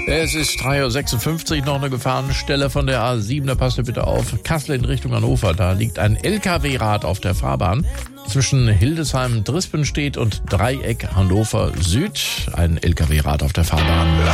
Es ist 3.56 Uhr, noch eine Gefahrenstelle von der A7, da passt ihr bitte auf. Kassel in Richtung Hannover, da liegt ein LKW-Rad auf der Fahrbahn. Zwischen Hildesheim-Drispenstedt und Dreieck Hannover Süd, ein LKW-Rad auf der Fahrbahn.